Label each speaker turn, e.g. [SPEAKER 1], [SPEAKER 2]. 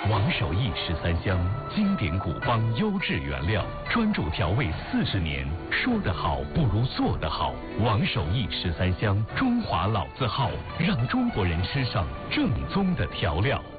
[SPEAKER 1] 王守义13香，经典古方优质原料，专注调味40年。说得好不如做得好。王守义13香，中华老字号，让中国人吃上正宗的调料。